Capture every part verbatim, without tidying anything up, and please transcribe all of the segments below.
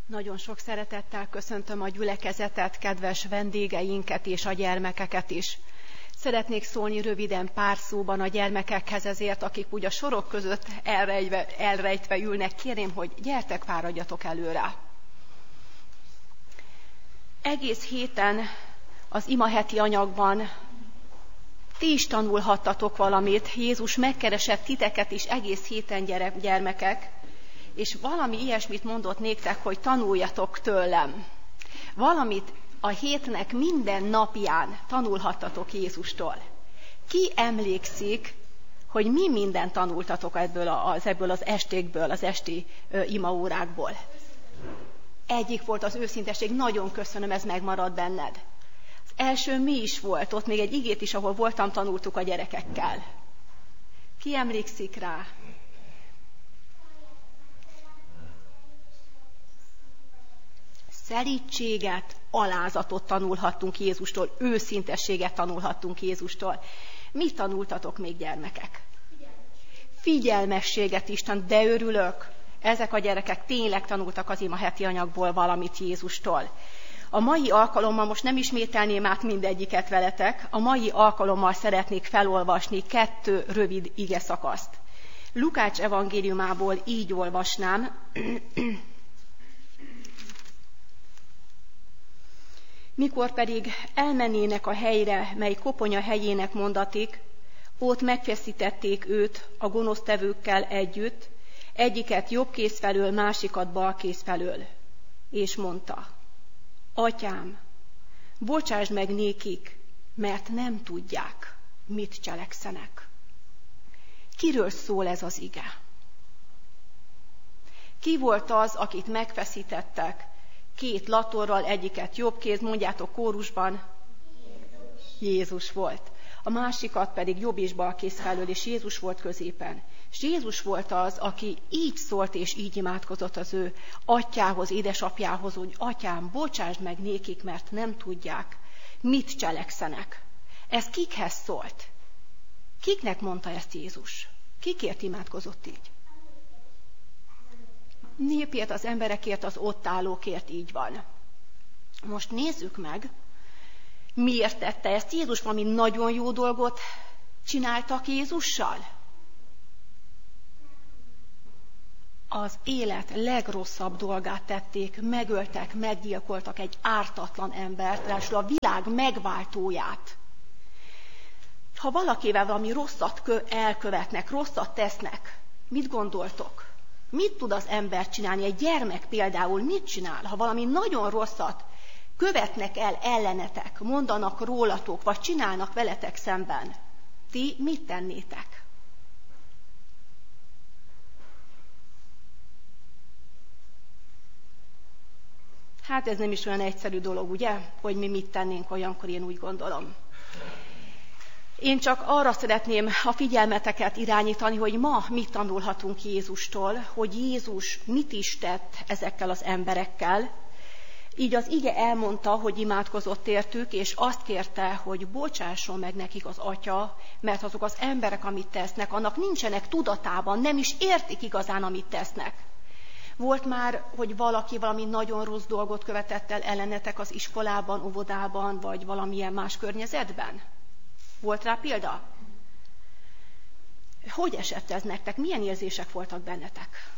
Nagyon sok szeretettel köszöntöm a gyülekezetet, kedves vendégeinket és a gyermekeket is. Szeretnék szólni röviden pár szóban a gyermekekhez, ezért akik úgy a sorok között elrejtve, elrejtve ülnek, kérném, hogy gyertek, fáradjatok előre. Egész héten az imaheti anyagban ti is tanulhattatok valamit. Jézus megkeresett titeket is egész héten, gyere, gyermekek, és valami ilyesmit mondott néktek, hogy tanuljatok tőlem. Valamit a hétnek minden napján tanulhattatok Jézustól. Ki emlékszik, hogy mi mindent tanultatok ebből az, ebből az estékből, az esti ö, imaórákból? Egyik volt az őszintesség, nagyon köszönöm, ez megmarad benned. Az első mi is volt, ott még egy igét is, ahol voltam, tanultuk a gyerekekkel. Ki emlékszik rá? Szelídséget, alázatot tanulhattunk Jézustól, őszintességet tanulhattunk Jézustól. Mit tanultatok még, gyermekek? Figyelmességet is, de örülök. Ezek a gyerekek tényleg tanultak az imaheti anyagból valamit Jézustól. A mai alkalommal, most nem ismételném át mindegyiket veletek, a mai alkalommal szeretnék felolvasni kettő rövid igeszakaszt. Lukács evangéliumából így olvasnám. Mikor pedig elmennének a helyre, mely koponya helyének mondatik, ott megfeszítették őt a gonosztevőkkel együtt, egyiket jobb kéz felől, másikat bal kéz felől. És mondta: Atyám, bocsásd meg nékik, mert nem tudják, mit cselekszenek. Kiről szól ez az ige? Ki volt az, akit megfeszítettek két latorral, egyiket jobb kéz, mondjátok kórusban? Jézus. Jézus volt. A másikat pedig jobb és bal kéz felől, és Jézus volt középen. És Jézus volt az, aki így szólt és így imádkozott az ő atyához, édesapjához, hogy Atyám, bocsásd meg nékik, mert nem tudják, mit cselekszenek. Ez kikhez szólt? Kiknek mondta ezt Jézus? Kikért imádkozott így? Népért, az emberekért, az ott állókért, így van. Most nézzük meg, miért tette ezt Jézus. Valami nagyon jó dolgot csináltak Jézussal? Az élet legrosszabb dolgát tették, megöltek, meggyilkoltak egy ártatlan embert, ráadásul a világ megváltóját. Ha valakivel valami rosszat elkövetnek, rosszat tesznek, mit gondoltok? Mit tud az ember csinálni? Egy gyermek például mit csinál, ha valami nagyon rosszat követnek el ellenetek, mondanak rólatok, vagy csinálnak veletek szemben? Ti mit tennétek? Hát ez nem is olyan egyszerű dolog, ugye? Hogy mi mit tennénk olyankor, én úgy gondolom. Én csak arra szeretném a figyelmeteket irányítani, hogy ma mit tanulhatunk Jézustól, hogy Jézus mit is tett ezekkel az emberekkel. Így az ige elmondta, hogy imádkozott értük, és azt kérte, hogy bocsásson meg nekik az Atya, mert azok az emberek, amit tesznek, annak nincsenek tudatában, nem is értik igazán, amit tesznek. Volt már, hogy valaki valami nagyon rossz dolgot követett el ellenetek az iskolában, óvodában, vagy valamilyen más környezetben? Volt rá példa? Hogy esett ez nektek? Milyen érzések voltak bennetek?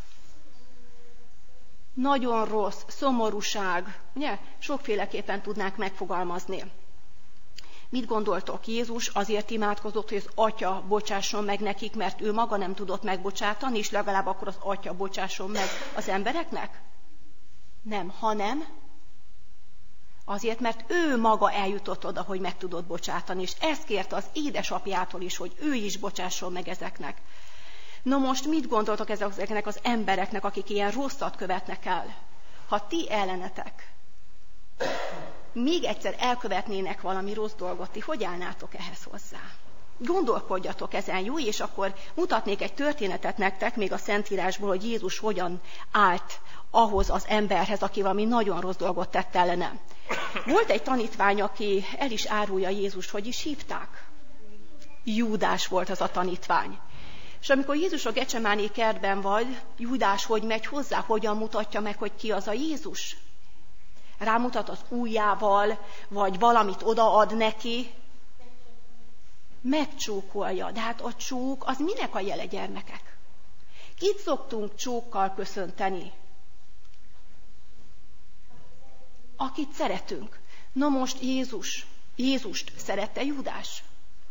Nagyon rossz, szomorúság, ugye? Sokféleképpen tudnánk megfogalmazni. Mit gondoltok? Jézus azért imádkozott, hogy az Atya bocsásson meg nekik, mert ő maga nem tudott megbocsátani, és legalább akkor az Atya bocsásson meg az embereknek? Nem, hanem azért, mert ő maga eljutott oda, hogy meg tudott bocsátani, és ezt kérte az édesapjától is, hogy ő is bocsásson meg ezeknek. No most mit gondoltok ezeknek az embereknek, akik ilyen rosszat követnek el? Ha ti ellenetek még egyszer elkövetnének valami rossz dolgot, ti hogy állnátok ehhez hozzá? Gondolkodjatok ezen, jó? És akkor mutatnék egy történetet nektek, még a Szentírásból, hogy Jézus hogyan állt ahhoz az emberhez, aki valami nagyon rossz dolgot tett ellene. Volt egy tanítvány, aki el is árulja Jézust, hogy is hívták? Júdás volt az a tanítvány. És amikor Jézus a Gecsemáné kertben vagy, Júdás hogy megy hozzá, hogyan mutatja meg, hogy ki az a Jézus? Rámutat az ujjával, vagy valamit odaad neki? Megcsókolja. De hát a csók, az minek a jele, gyermekek? Kit szoktunk csókkal köszönteni? Akit szeretünk. Na most Jézus, Jézust szerette Júdás?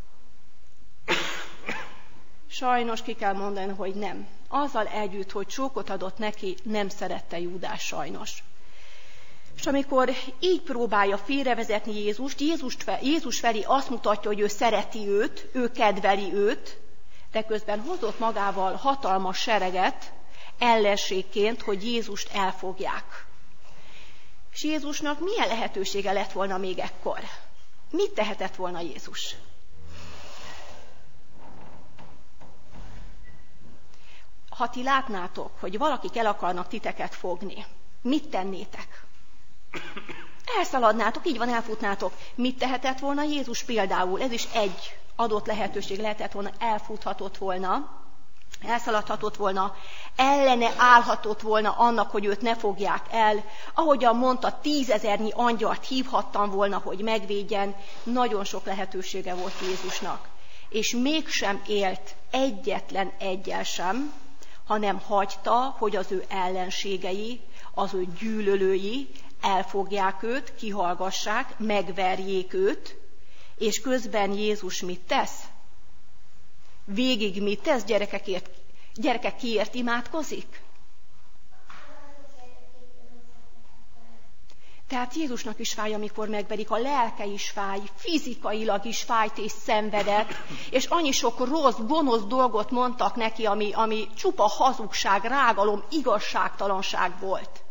Sajnos ki kell mondani, hogy nem. Azzal együtt, hogy csókot adott neki, nem szerette Júdás sajnos. És amikor így próbálja félrevezetni Jézust, Jézust fe, Jézus felé azt mutatja, hogy ő szereti őt, ő kedveli őt, de közben hozott magával hatalmas sereget ellenségként, hogy Jézust elfogják. És Jézusnak milyen lehetősége lett volna még ekkor? Mit tehetett volna Jézus? Ha ti látnátok, hogy valakik el akarnak titeket fogni, mit tennétek? Elszaladnátok, így van, elfutnátok. Mit tehetett volna Jézus például? Ez is egy adott lehetőség lehetett volna, elfuthatott volna, elszaladhatott volna, ellene állhatott volna annak, hogy őt ne fogják el. Ahogyan mondta, tízezernyi angyalt hívhattam volna, hogy megvédjen. Nagyon sok lehetősége volt Jézusnak. És mégsem élt egyetlen egyel sem, hanem hagyta, hogy az ő ellenségei, az ő gyűlölői elfogják őt, kihallgassák, megverjék őt, és közben Jézus mit tesz? Végig mit tesz? Gyerekekért, gyerekek kiért imádkozik? Tehát Jézusnak is fáj, amikor megverik, a lelke is fáj, fizikailag is fájt és szenvedett, és annyi sok rossz, gonosz dolgot mondtak neki, ami, ami csupa hazugság, rágalom, igazságtalanság volt.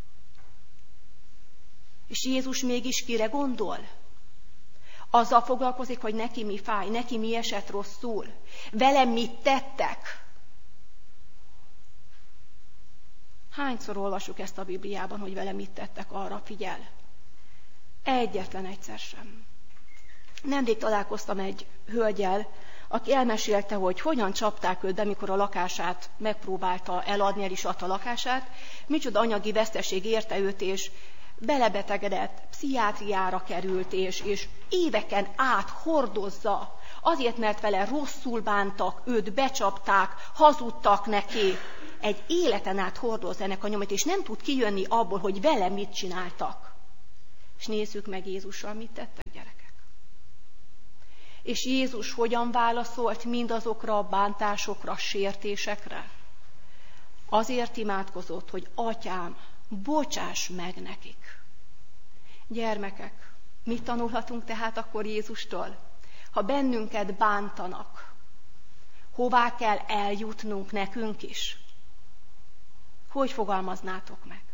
És Jézus mégis kire gondol? Azzal foglalkozik, hogy neki mi fáj, neki mi esett rosszul, velem mit tettek. Hányszor olvasjuk ezt a Bibliában, hogy vele mit tettek, arra figyel? Egyetlen egyszer sem. Nemrég találkoztam egy hölgyel, aki elmesélte, hogy hogyan csapták őt be, mikor a lakását megpróbálta eladni, el is adta a lakását, micsoda anyagi veszteség érte őt, és belebetegedett, pszichiátriára került, és, és éveken át hordozza, azért, mert vele rosszul bántak, őt becsapták, hazudtak neki. Egy életen át hordozza ennek a nyomát, és nem tud kijönni abból, hogy vele mit csináltak. És nézzük meg Jézussal, mit tettek, gyerekek. És Jézus hogyan válaszolt mindazokra a bántásokra, sértésekre? Azért imádkozott, hogy Atyám, bocsáss meg nekik. Gyermekek, mit tanulhatunk tehát akkor Jézustól? Ha bennünket bántanak, hová kell eljutnunk nekünk is? Hogy fogalmaznátok meg?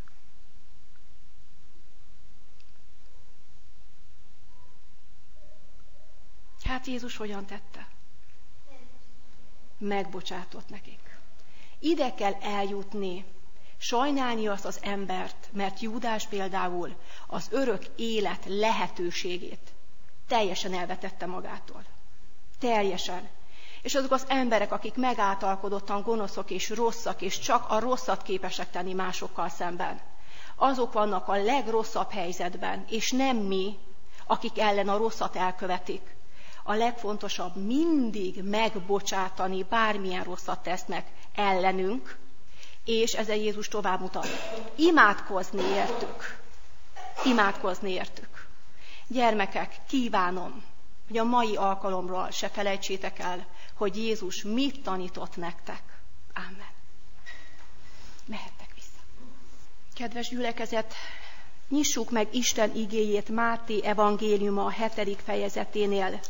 Hát Jézus hogyan tette? Megbocsátott nekik. Ide kell eljutni, sajnálni azt az embert, mert Júdás például az örök élet lehetőségét teljesen elvetette magától. Teljesen. És azok az emberek, akik megáltalkodottan gonoszok és rosszak, és csak a rosszat képesek tenni másokkal szemben, azok vannak a legrosszabb helyzetben, és nem mi, akik ellen a rosszat elkövetik. A legfontosabb mindig megbocsátani, bármilyen rosszat tesznek ellenünk, és ezzel Jézus tovább mutat. Imádkozni értük. Imádkozni értük. Gyermekek, kívánom, hogy a mai alkalomról se felejtsétek el, hogy Jézus mit tanított nektek. Ámen. Mehettek vissza. Kedves gyülekezet, nyissuk meg Isten igéjét Máté evangéliuma a hetedik fejezeténél.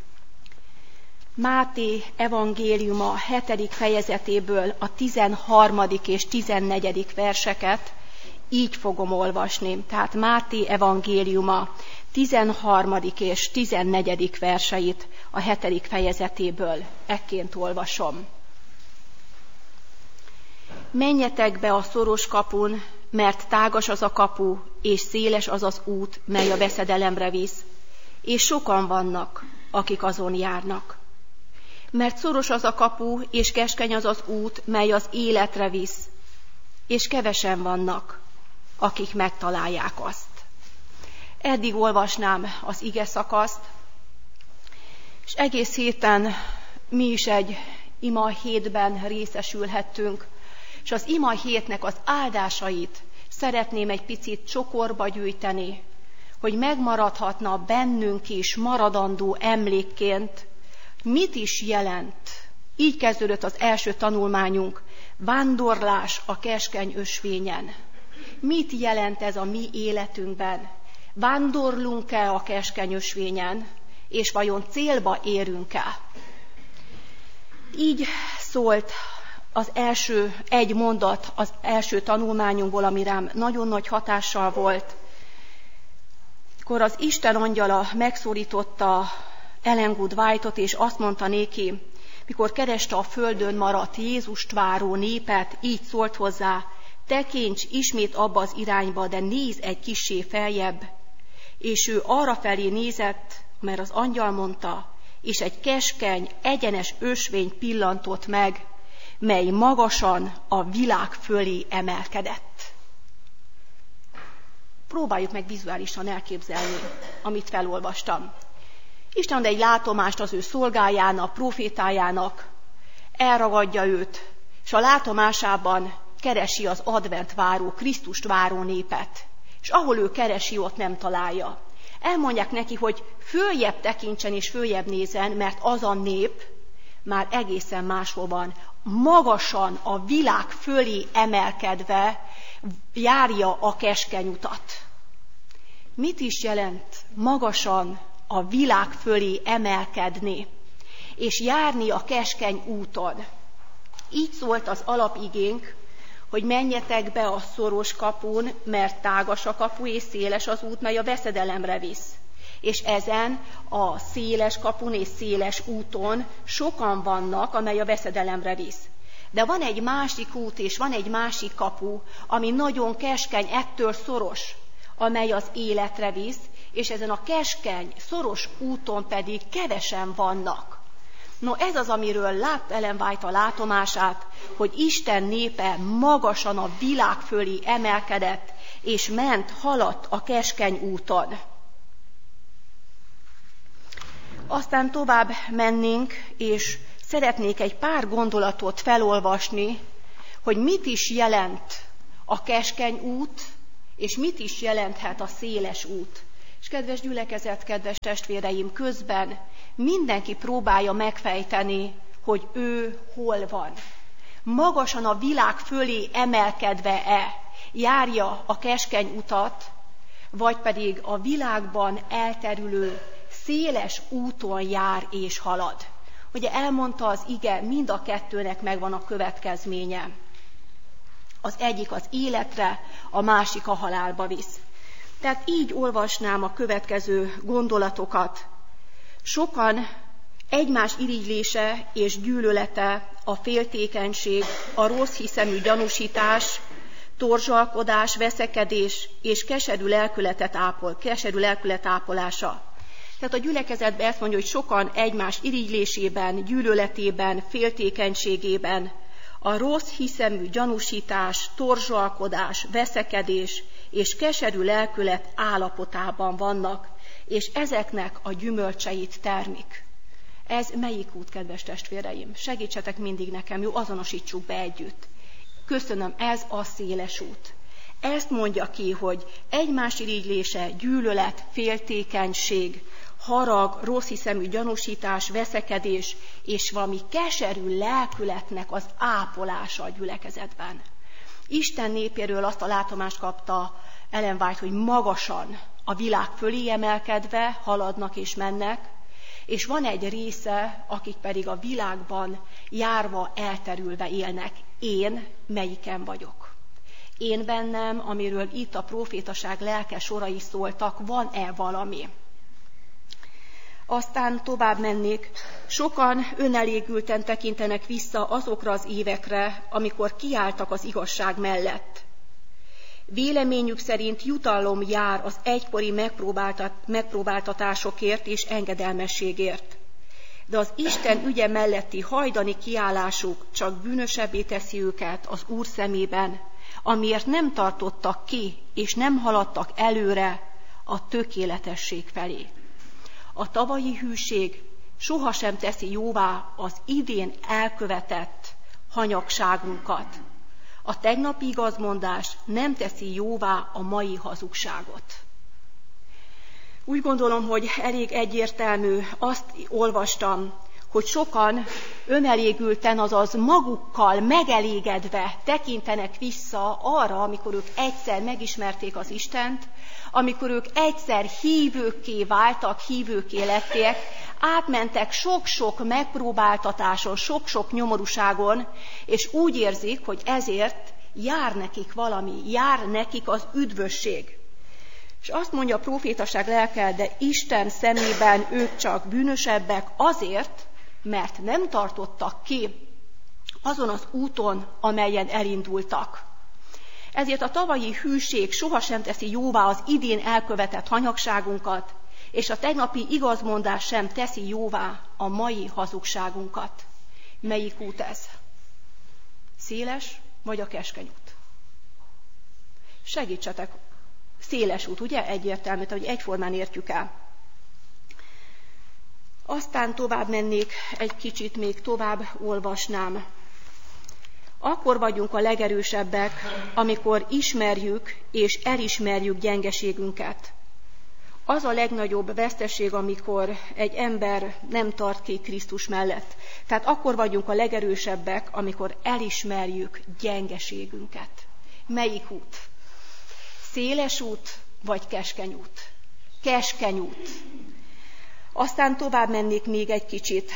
Máté evangéliuma hetedik fejezetéből a tizenharmadik és tizennegyedik verseket így fogom olvasni. Tehát Máté evangéliuma tizenharmadik és tizennegyedik verseit a hetedik fejezetéből ekként olvasom. Menjetek be a szoros kapun, mert tágas az a kapu, és széles az az út, mely a veszedelemre visz, és sokan vannak, akik azon járnak. Mert szoros az a kapu, és keskeny az az út, mely az életre visz, és kevesen vannak, akik megtalálják azt. Eddig olvasnám az ige szakaszt, és egész héten mi is egy ima hétben részesülhettünk, és az ima hétnek az áldásait szeretném egy picit csokorba gyűjteni, hogy megmaradhatna bennünk is maradandó emlékként, mit is jelent. Így kezdődött az első tanulmányunk, vándorlás a keskeny ösvényen. Mit jelent ez a mi életünkben? Vándorlunk-e a keskeny ösvényen, és vajon célba érünk-e? Így szólt az első egy mondat az első tanulmányunkból, ami rám nagyon nagy hatással volt. Akkor az Isten angyala megszólította Ellen Good White-ot, és azt mondta néki, mikor kereste a földön maradt Jézust váró népet, így szólt hozzá, tekints ismét abba az irányba, de nézz egy kissé feljebb. És ő arrafelé nézett, mert az angyal mondta, és egy keskeny, egyenes ösvény pillantott meg, mely magasan a világ fölé emelkedett. Próbáljuk meg vizuálisan elképzelni, amit felolvastam. Isten ad egy látomást az ő szolgájának, profétájának, elragadja őt, és a látomásában keresi az advent váró, Krisztust váró népet. És ahol ő keresi, ott nem találja. Elmondják neki, hogy följebb tekintsen és följebb nézen, mert az a nép már egészen máshol van. Magasan a világ fölé emelkedve járja a keskeny utat. Mit is jelent magasan a világ fölé emelkedni, és járni a keskeny úton? Így szólt az alapigénk, hogy menjetek be a szoros kapun, mert tágas a kapu és széles az út, mely a veszedelemre visz. És ezen a széles kapun és széles úton sokan vannak, amely a veszedelemre visz. De van egy másik út és van egy másik kapu, ami nagyon keskeny, ettől szoros, amely az életre visz, és ezen a keskeny, szoros úton pedig kevesen vannak. No, ez az, amiről lát Ellen White a látomását, hogy Isten népe magasan a világ fölé emelkedett, és ment, haladt a keskeny úton. Aztán tovább mennénk, és szeretnék egy pár gondolatot felolvasni, hogy mit is jelent a keskeny út, és mit is jelenthet a széles út. És kedves gyülekezet, kedves testvéreim, közben mindenki próbálja megfejteni, hogy ő hol van. Magasan a világ fölé emelkedve-e járja a keskeny utat, vagy pedig a világban elterülő széles úton jár és halad. Ugye elmondta az ige, mind a kettőnek megvan a következménye. Az egyik az életre, a másik a halálba visz. Tehát így olvasnám a következő gondolatokat. Sokan egymás irigylése és gyűlölete, a féltékenység, a rossz hiszemű gyanúsítás, torzsalkodás, veszekedés és keserű lelkületet ápol, keserű lelkület ápolása. Tehát a gyülekezetben ezt mondja, hogy sokan egymás irigylésében, gyűlöletében, féltékenységében, a rossz hiszemű gyanúsítás, torzsalkodás, veszekedés és keserű lelkület állapotában vannak, és ezeknek a gyümölcseit termik. Ez melyik út, kedves testvéreim? Segítsetek mindig nekem, jó, azonosítsuk be együtt. Köszönöm, ez a széles út. Ezt mondja ki, hogy egymás irigylése, gyűlölet, féltékenység, harag, rossz hiszemű gyanúsítás, veszekedés és valami keserű lelkületnek az ápolása a gyülekezetben. Isten népéről azt a látomást kapta Ellen White, hogy magasan a világ fölé emelkedve haladnak és mennek, és van egy része, akik pedig a világban járva, elterülve élnek. Én melyiken vagyok? Én bennem, amiről itt a profétaság lelke sorai szóltak, van-e valami? Aztán tovább mennék. Sokan önelégülten tekintenek vissza azokra az évekre, amikor kiálltak az igazság mellett. Véleményük szerint jutalom jár az egykori megpróbáltat, megpróbáltatásokért és engedelmességért. de az Isten ügye melletti hajdani kiállásuk csak bűnösebbé teszi őket az Úr szemében, amiért nem tartottak ki, és nem haladtak előre a tökéletesség felé. A tavalyi hűség sohasem teszi jóvá az idén elkövetett hanyagságunkat. A tegnapi igazmondás nem teszi jóvá a mai hazugságot. Úgy gondolom, hogy elég egyértelmű, azt olvastam, hogy sokan önelégülten, azaz magukkal megelégedve tekintenek vissza arra, amikor ők egyszer megismerték az Istent, amikor ők egyszer hívőkké váltak, hívőkké lettek, átmentek sok-sok megpróbáltatáson, sok-sok nyomorúságon, és úgy érzik, hogy ezért jár nekik valami, jár nekik az üdvösség. És azt mondja a prófétaság lelke, de Isten szemében ők csak bűnösebbek azért, mert nem tartottak ki azon az úton, amelyen elindultak. Ezért a tavalyi hűség sohasem teszi jóvá az idén elkövetett hanyagságunkat, és a tegnapi igazmondás sem teszi jóvá a mai hazugságunkat. Melyik út ez? Széles vagy a keskeny út? Segítsetek! Széles út, ugye? Egyértelmű, hogy egyformán értjük el. Aztán tovább mennék, egy kicsit még tovább olvasnám. Akkor vagyunk a legerősebbek, amikor ismerjük és elismerjük gyengeségünket. Az a legnagyobb veszteség, amikor egy ember nem tart ki Krisztus mellett. Tehát akkor vagyunk a legerősebbek, amikor elismerjük gyengeségünket. Melyik út? Széles út vagy keskeny út? Keskeny út. Aztán tovább mennék még egy kicsit.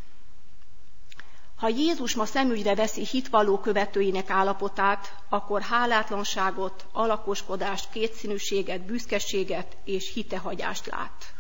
Ha Jézus ma szemügyre veszi hitvalló követőinek állapotát, akkor hálátlanságot, alakoskodást, kétszínűséget, büszkeséget és hitehagyást lát.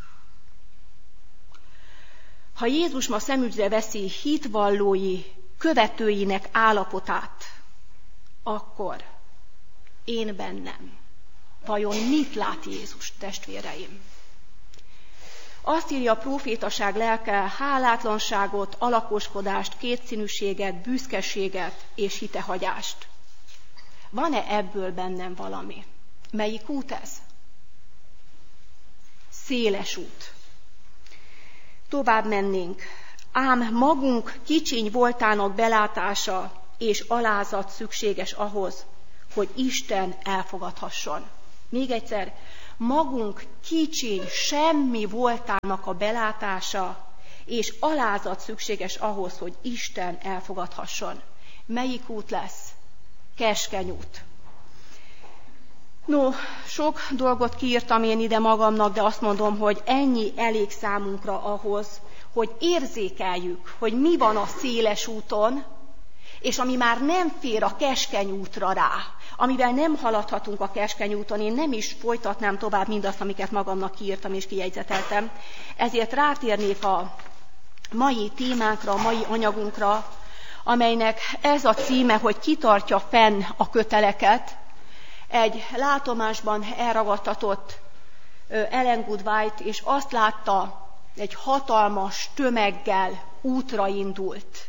Ha Jézus ma szemügyre veszi hitvallói követőinek állapotát, akkor én bennem. Vajon mit lát Jézus, testvéreim? Azt írja a prófétaság lelke, hálátlanságot, alakoskodást, kétszínűséget, büszkeséget és hitehagyást. Van-e ebből bennem valami? Melyik út ez? Széles út. Tovább mennénk. Ám magunk kicsiny voltának belátása és alázat szükséges ahhoz, hogy Isten elfogadhasson. Még egyszer, magunk kicsiny, semmi voltának a belátása és alázat szükséges ahhoz, hogy Isten elfogadhasson. Melyik út lesz? Keskeny út. No, sok dolgot kiírtam én ide magamnak, de azt mondom, hogy ennyi elég számunkra ahhoz, hogy érzékeljük, hogy mi van a széles úton, és ami már nem fér a keskeny útra rá, amivel nem haladhatunk a keskeny úton, én nem is folytatnám tovább mindazt, amiket magamnak kiírtam és kijegyzeteltem. Ezért rátérnék a mai témánkra, a mai anyagunkra, amelynek ez a címe, hogy kitartja fenn a köteleket. Egy látomásban elragadtatott Ellen Good White, és azt látta, egy hatalmas tömeggel útra indult.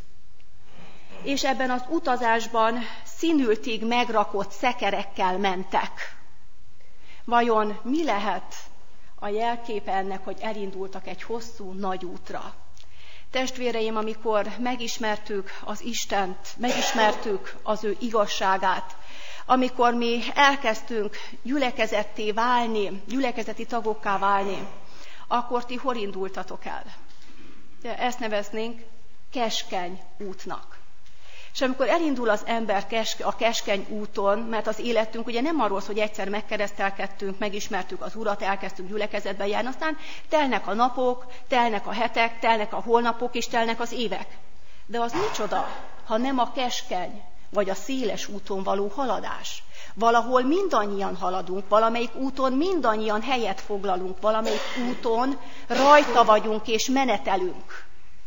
És ebben az utazásban színültig megrakott szekerekkel mentek. Vajon mi lehet a jelképe ennek, hogy elindultak egy hosszú, nagy útra? Testvéreim, amikor megismertük az Istent, megismertük az ő igazságát, amikor mi elkezdtünk gyülekezetté válni, gyülekezeti tagokká válni, akkor ti hol indultatok el? De ezt neveznénk keskeny útnak. És amikor elindul az ember a keskeny úton, mert az életünk ugye nem arról, hogy egyszer megkeresztelkedtünk, megismertük az Urat, elkezdtünk gyülekezetbe járni, aztán telnek a napok, telnek a hetek, telnek a holnapok, és telnek az évek. De az micsoda, ha nem a keskeny vagy a széles úton való haladás? Valahol mindannyian haladunk, valamelyik úton mindannyian helyet foglalunk, valamelyik úton rajta vagyunk és menetelünk.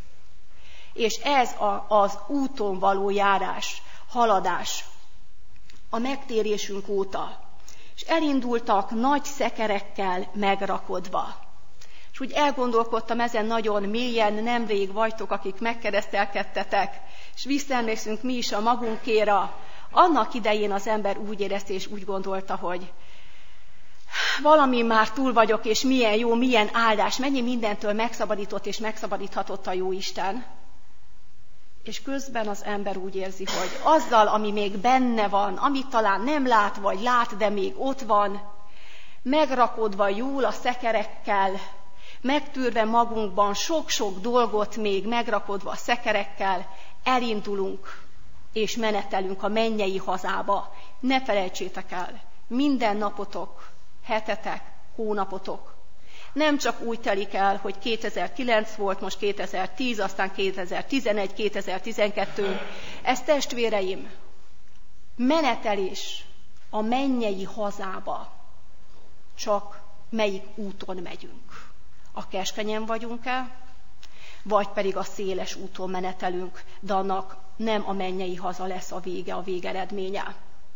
És ez a, az úton való járás, haladás a megtérésünk óta. És elindultak nagy szekerekkel megrakodva. És úgy elgondolkodtam ezen nagyon mélyen, nemrég vagytok, akik megkeresztelkedtetek, és visszaemlékszünk mi is a magunkéra. Annak idején az ember úgy érezte és úgy gondolta, hogy valami már túl vagyok, és milyen jó, milyen áldás, mennyi mindentől megszabadított és megszabadíthatott a Jóisten. És közben az ember úgy érzi, hogy azzal, ami még benne van, amit talán nem lát, vagy lát, de még ott van, megrakodva jól a szekerekkel, megtűrve magunkban sok-sok dolgot még megrakodva a szekerekkel, elindulunk és menetelünk a mennyei hazába. Ne felejtsétek el, minden napotok, hetetek, hónapotok nem csak úgy telik el, hogy kétezer-kilenc volt, most kétezer-tíz, aztán kétezer-tizenegy, kétezer-tizenkettő. Ez, testvéreim, menetelés a mennyei hazába. Csak melyik úton megyünk? A keskenyen vagyunk-e, vagy pedig a széles úton menetelünk, de annak nem a mennyei haza lesz a vége, a végeredménye.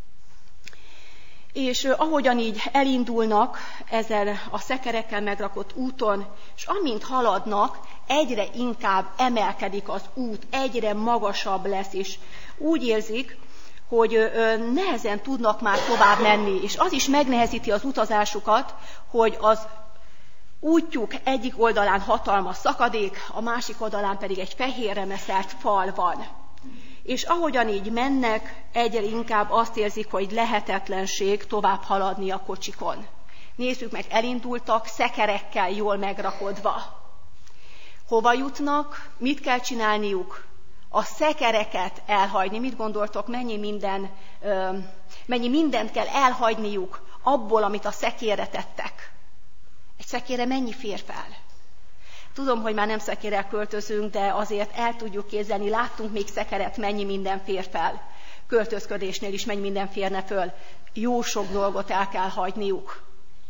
És ahogyan így elindulnak ezen a szekerekkel megrakott úton, és amint haladnak, egyre inkább emelkedik az út, egyre magasabb lesz, és úgy érzik, hogy nehezen tudnak már tovább menni, és az is megnehezíti az utazásukat, hogy az útjuk egyik oldalán hatalmas szakadék, a másik oldalán pedig egy fehérre meszelt fal van. És ahogyan így mennek, egyre inkább azt érzik, hogy lehetetlenség tovább haladni a kocsikon. Nézzük meg, elindultak szekerekkel jól megrakodva. Hova jutnak? Mit kell csinálniuk? A szekereket elhagyni. Mit gondoltok, mennyi, minden, ö, mennyi mindent kell elhagyniuk abból, amit a szekérre tettek? Egy szekérre mennyi fér fel? Tudom, hogy már nem szekérrel költözünk, de azért el tudjuk képzelni, láttunk még szekeret, mennyi minden fér fel. Költözködésnél is mennyi minden férne föl. Jó sok dolgot el kell hagyniuk.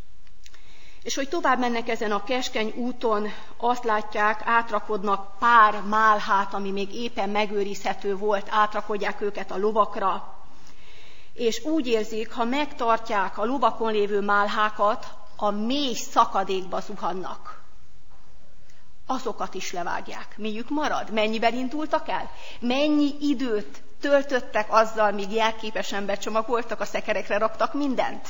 És hogy tovább mennek ezen a keskeny úton, azt látják, átrakodnak pár málhát, ami még éppen megőrizhető volt, átrakodják őket a lovakra. És úgy érzik, ha megtartják a lovakon lévő málhákat, a mély szakadékba zuhannak. Azokat is levágják. Miük marad? Mennyivel indultak el? Mennyi időt töltöttek azzal, míg jelképesen becsomagoltak, a szekerekre raktak mindent?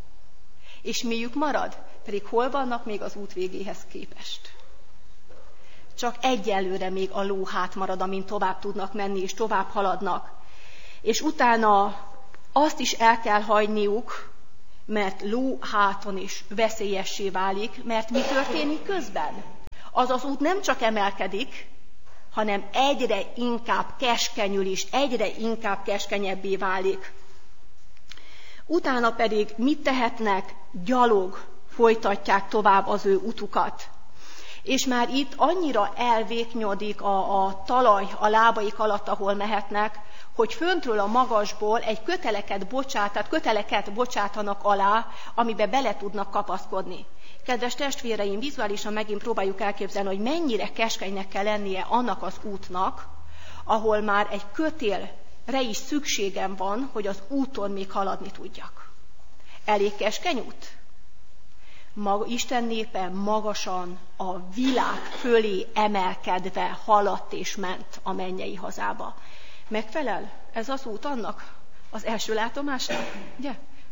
És miük marad? Pedig hol vannak még az út végéhez képest? Csak egyelőre még a lóhát marad, amin tovább tudnak menni, és tovább haladnak. És utána azt is el kell hagyniuk, mert lóháton is veszélyessé válik, mert mi történik közben? Az az út nem csak emelkedik, hanem egyre inkább keskenyül is, egyre inkább keskenyebbé válik. Utána pedig mit tehetnek? Gyalog folytatják tovább az ő utukat. És már itt annyira elvéknyodik a, a talaj a lábaik alatt, ahol mehetnek, hogy föntről a magasból egy köteleket bocsát, tehát köteleket bocsátanak alá, amibe bele tudnak kapaszkodni. Kedves testvéreim, vizuálisan megint próbáljuk elképzelni, hogy mennyire keskenynek kell lennie annak az útnak, ahol már egy kötélre is szükségem van, hogy az úton még haladni tudjak. Elég keskeny út? Maga, Isten népe magasan a világ fölé emelkedve haladt és ment a mennyei hazába. Megfelel ez az út annak az első látomásnak? Ugye?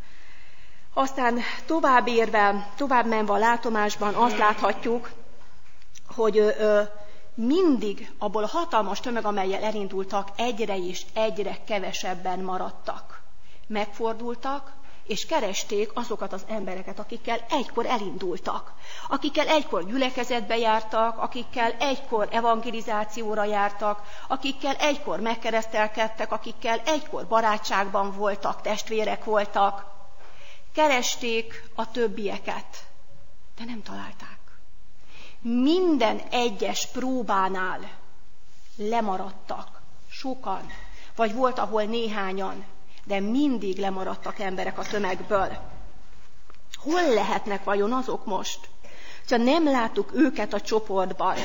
Aztán tovább érve, tovább menve a látomásban azt láthatjuk, hogy ö, mindig abból a hatalmas tömeg, amellyel elindultak, egyre és egyre kevesebben maradtak. Megfordultak, és keresték azokat az embereket, akikkel egykor elindultak, akikkel egykor gyülekezetbe jártak, akikkel egykor evangelizációra jártak, akikkel egykor megkeresztelkedtek, akikkel egykor barátságban voltak, testvérek voltak. Keresték a többieket, de nem találták. Minden egyes próbánál lemaradtak sokan, vagy volt, ahol néhányan, de mindig lemaradtak emberek a tömegből. Hol lehetnek vajon azok most? Ha nem láttuk őket a csoportban.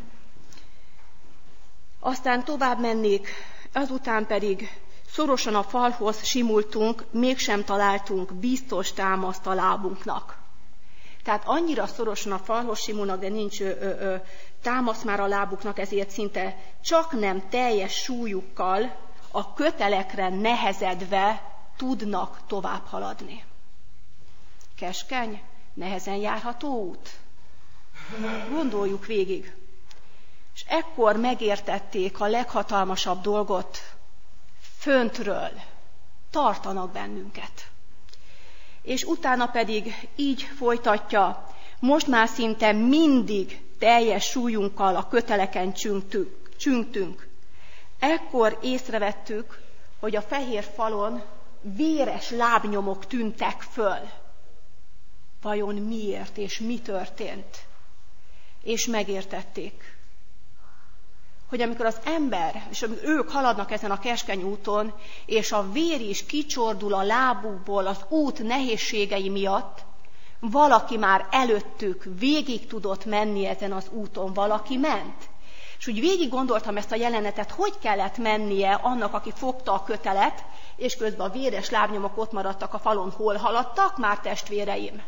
Aztán tovább mennék, azután pedig szorosan a falhoz simultunk, mégsem találtunk biztos támaszt a lábunknak. Tehát annyira szorosan a falhoz simulnak, de nincs ö, ö, támasz már a lábuknak, ezért szinte csak nem teljes súlyukkal a kötelekre nehezedve tudnak tovább haladni. Keskeny, nehezen járható út? Gondoljuk végig. És ekkor megértették a leghatalmasabb dolgot, föntről tartanak bennünket. És utána pedig így folytatja, most már szinte mindig teljes súlyunkkal a köteleken csüngtünk. csüngtünk. Ekkor észrevettük, hogy a fehér falon véres lábnyomok tűntek föl. Vajon miért és mi történt? És megértették, hogy amikor az ember, és amikor ők haladnak ezen a keskeny úton, és a vér is kicsordul a lábukból az út nehézségei miatt, valaki már előttük végig tudott menni ezen az úton, valaki ment. És úgy végig gondoltam ezt a jelenetet, hogy kellett mennie annak, aki fogta a kötelet, és közben a véres lábnyomok ott maradtak a falon. Hol haladtak már, testvéreim?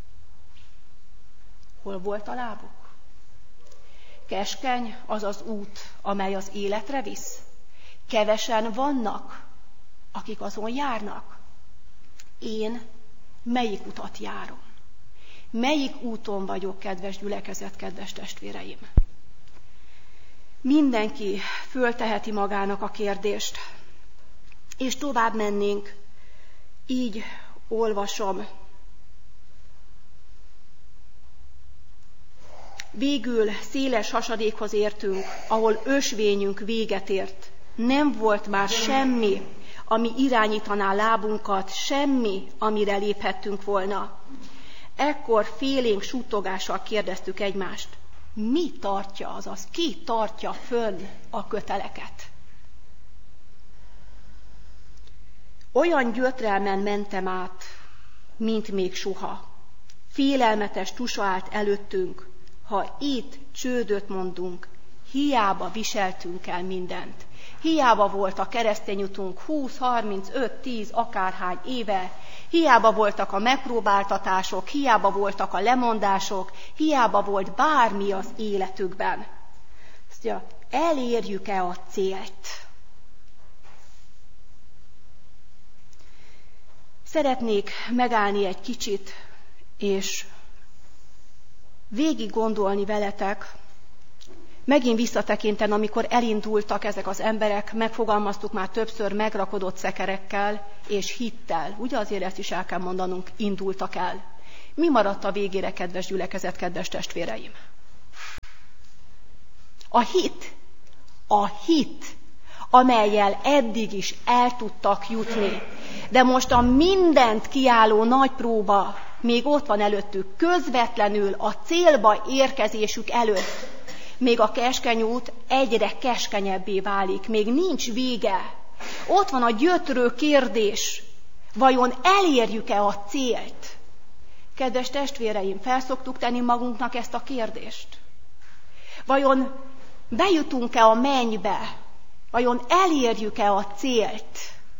Hol volt a lábuk? Keskeny az az út, amely az életre visz. Kevesen vannak, akik azon járnak. Én melyik utat járom? Melyik úton vagyok, kedves gyülekezet, kedves testvéreim? Mindenki fölteheti magának a kérdést, és tovább mennénk. Így olvasom. Végül széles hasadékhoz értünk, ahol ösvényünk véget ért. Nem volt már semmi, ami irányítaná lábunkat, semmi, amire léphettünk volna. Ekkor félénk suttogással kérdeztük egymást, mi tartja, azaz ki tartja fönn a köteleket? Olyan gyötrelmen mentem át, mint még soha. Félelmetes tusa állt előttünk, ha itt csődöt mondunk, hiába viseltünk el mindent. Hiába volt a keresztény utunk húsz, harminc, öt, tíz, akárhány éve, hiába voltak a megpróbáltatások, hiába voltak a lemondások, hiába volt bármi az életükben. Azt mondja, elérjük-e a célt? Szeretnék megállni egy kicsit, és végig gondolni veletek, megint visszatekinten, amikor elindultak ezek az emberek, megfogalmaztuk már többször megrakodott szekerekkel és hittel. Ugye azért ezt is el kell mondanunk, indultak el. Mi maradt a végére, kedves gyülekezet, kedves testvéreim? A hit. A hit, amellyel eddig is el tudtak jutni. De most a mindent kiálló nagy próba még ott van előttük, közvetlenül a célba érkezésük előtt. Még a keskeny út egyre keskenyebbé válik, még nincs vége. Ott van a gyötrő kérdés, vajon elérjük-e a célt? Kedves testvéreim, fel szoktuk tenni magunknak ezt a kérdést. Vajon bejutunk-e a mennybe? Vajon elérjük-e a célt?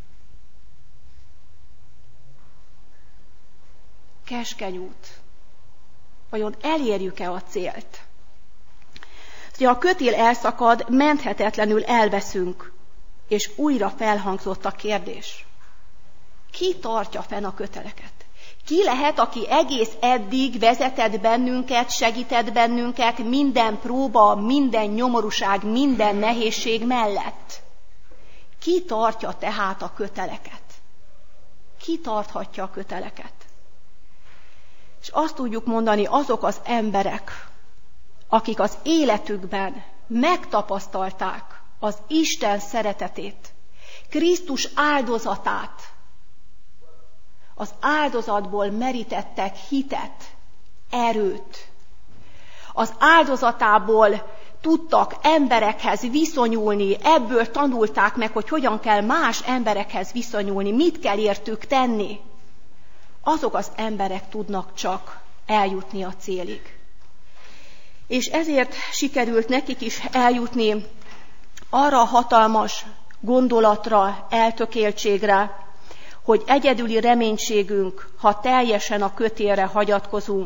Keskeny út. Vajon elérjük-e a célt? Ha a kötél elszakad, menthetetlenül elveszünk, és újra felhangzott a kérdés. Ki tartja fenn a köteleket? Ki lehet, aki egész eddig vezetett bennünket, segített bennünket minden próba, minden nyomorúság, minden nehézség mellett? Ki tartja tehát a köteleket? Ki tarthatja a köteleket? És azt tudjuk mondani, azok az emberek, akik az életükben megtapasztalták az Isten szeretetét, Krisztus áldozatát, az áldozatból merítettek hitet, erőt, az áldozatából tudtak emberekhez viszonyulni, ebből tanulták meg, hogy hogyan kell más emberekhez viszonyulni, mit kell értük tenni. Azok az emberek tudnak csak eljutni a célig. És ezért sikerült nekik is eljutni arra a hatalmas gondolatra, eltökéltségre, hogy egyedüli reménységünk, ha teljesen a kötélre hagyatkozunk,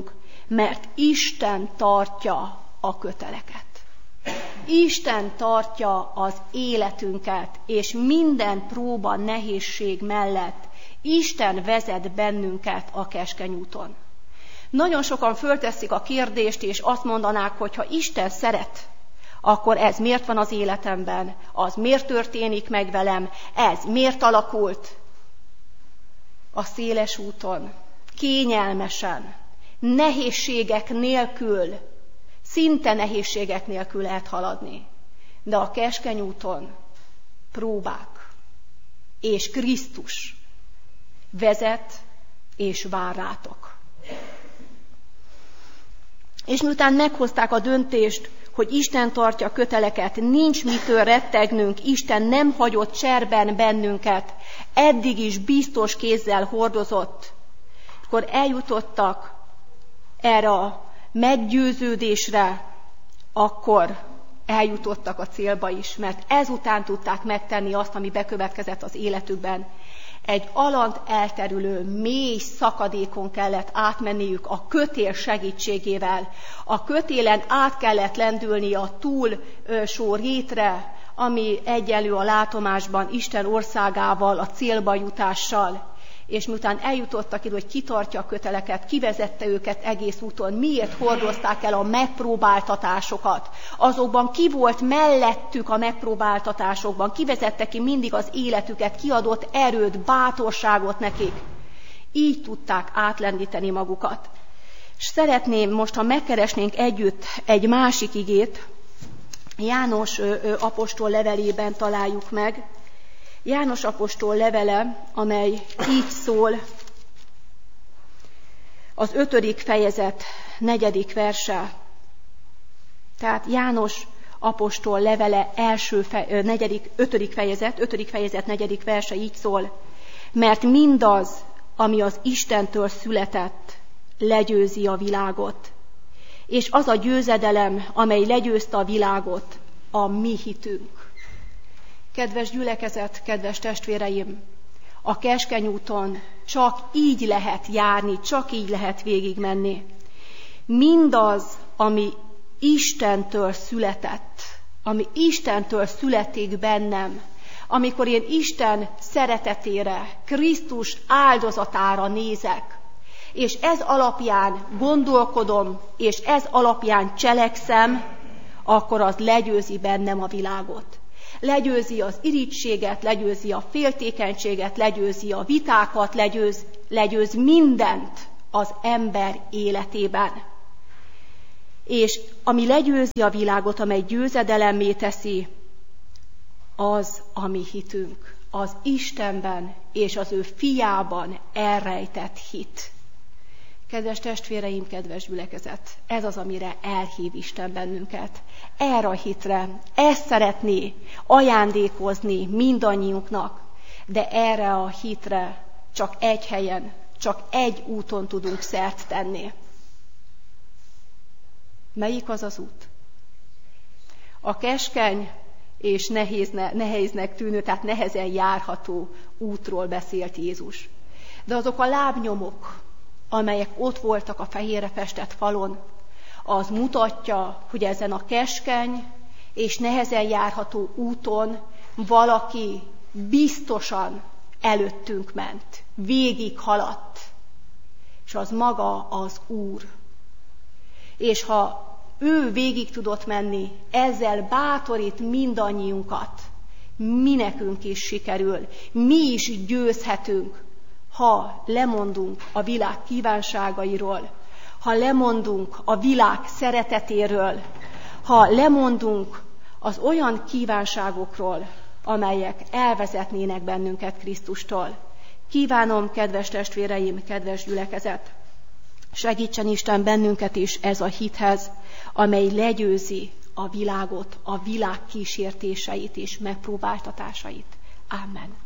mert Isten tartja a köteleket. Isten tartja az életünket, és minden próba, nehézség mellett Isten vezet bennünket a keskeny úton. Nagyon sokan fölteszik a kérdést, és azt mondanák, hogy ha Isten szeret, akkor ez miért van az életemben, az miért történik meg velem, ez miért alakult a széles úton, kényelmesen, nehézségek nélkül, szinte nehézségek nélkül lehet haladni. De a keskeny úton próbák, és Krisztus vezet és vár rátok. És miután meghozták a döntést, hogy Isten tartja a köteleket, nincs mitől rettegnünk, Isten nem hagyott cserben bennünket, eddig is biztos kézzel hordozott. Akkor eljutottak erre a meggyőződésre, akkor eljutottak a célba is, mert ezután tudták megtenni azt, ami bekövetkezett az életükben. Egy alant elterülő, mély szakadékon kellett átmenniük a kötél segítségével. A kötélen át kellett lendülni a túlsó rétre, ami egyenlő a látomásban Isten országával, a célba jutással. És miután eljutottak ide, hogy kitartja a köteleket, kivezette őket egész úton, miért hordozták el a megpróbáltatásokat, azokban ki volt mellettük a megpróbáltatásokban, kivezette ki mindig az életüket, kiadott erőt, bátorságot nekik. Így tudták átlendíteni magukat. És szeretném most, ha megkeresnénk együtt egy másik igét, János apostol levelében találjuk meg, János apostol levele, amely így szól, az ötödik fejezet negyedik verse. Tehát János apostol levele első fe, negyedik, ötödik fejezet, ötödik fejezet negyedik verse így szól, mert mindaz, ami az Istentől született, legyőzi a világot. És az a győzedelem, amely legyőzte a világot, a mi hitünk. Kedves gyülekezet, kedves testvéreim, a keskeny úton csak így lehet járni, csak így lehet végigmenni. Mindaz, ami Istentől született, ami Istentől születik bennem, amikor én Isten szeretetére, Krisztus áldozatára nézek, és ez alapján gondolkodom, és ez alapján cselekszem, akkor az legyőzi bennem a világot. Legyőzi az irítséget, legyőzi a féltékenységet, legyőzi a vitákat, legyőz, legyőz mindent az ember életében. És ami legyőzi a világot, amely győzedelemmé teszi, az a mi hitünk, az Istenben és az ő fiában elrejtett hit. Kedves testvéreim, kedves gyülekezet, ez az, amire elhív Isten bennünket. Erre a hitre, ezt szeretné ajándékozni mindannyiunknak, de erre a hitre csak egy helyen, csak egy úton tudunk szert tenni. Melyik az az út? A keskeny és nehézne, nehéznek tűnő, tehát nehezen járható útról beszélt Jézus. De azok a lábnyomok, amelyek ott voltak a fehérre festett falon, az mutatja, hogy ezen a keskeny és nehezen járható úton valaki biztosan előttünk ment, végig haladt, és az maga az Úr. És ha ő végig tudott menni, ezzel bátorít mindannyiunkat, mi nekünk is sikerül, mi is győzhetünk, ha lemondunk a világ kívánságairól, ha lemondunk a világ szeretetéről, ha lemondunk az olyan kívánságokról, amelyek elvezetnének bennünket Krisztustól. Kívánom, kedves testvéreim, kedves gyülekezet, segítsen Isten bennünket is ez a hithez, amely legyőzi a világot, a világ kísértéseit és megpróbáltatásait. Amen.